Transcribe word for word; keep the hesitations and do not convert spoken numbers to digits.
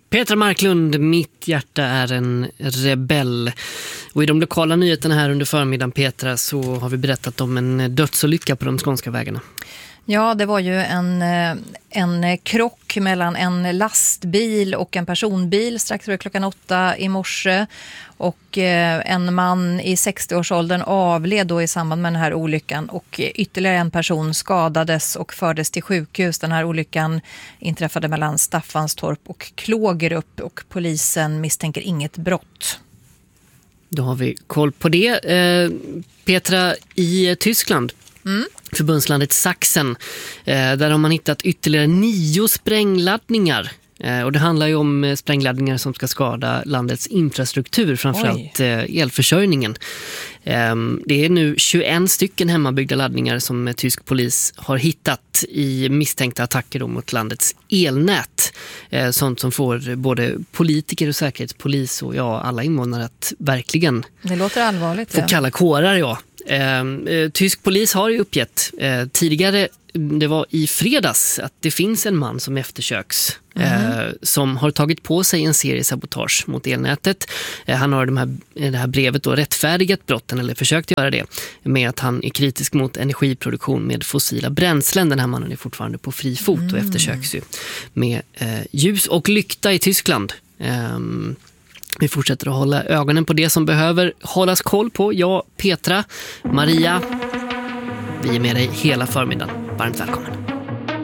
Petra Marklund, mitt hjärta är en rebell. Och i de lokala nyheterna här under förmiddagen, Petra, så har vi berättat om en dödsolycka på de skånska vägarna. Ja, det var ju en, en krock mellan en lastbil och en personbil strax över klockan åtta i morse. Och en man i sextio-årsåldern avled då i samband med den här olyckan. Och ytterligare en person skadades och fördes till sjukhus. Den här olyckan inträffade mellan Staffanstorp och Klågerup. Och polisen misstänker inget brott. Då har vi koll på det. Eh, Petra, i Tyskland... Mm. Förbundslandet Sachsen, eh, där har man hittat ytterligare nio sprängladdningar. Eh, och det handlar ju om sprängladdningar som ska skada landets infrastruktur, framförallt eh, elförsörjningen. Eh, det är nu tjugoett stycken hemmabyggda laddningar som tysk polis har hittat i misstänkta attacker då mot landets elnät. Eh, sånt som får både politiker och säkerhetspolis och ja, alla invånare att verkligen det låter allvarligt, få ja. kalla kårar, ja. Eh, tysk polis har ju uppgett eh, tidigare, det var i fredags, att det finns en man som eftersöks mm. eh, som har tagit på sig en serie sabotage mot elnätet. Eh, han har de här, det här brevet då rättfärdigat brotten, eller försökt göra det, med att han är kritisk mot energiproduktion med fossila bränslen. Den här mannen är fortfarande på fri fot mm. och eftersöks ju med eh, ljus och lykta i Tyskland. Eh, Vi fortsätter att hålla ögonen på det som behöver hållas koll på. Jag, Petra, Maria, vi är med dig hela förmiddagen. Varmt välkommen.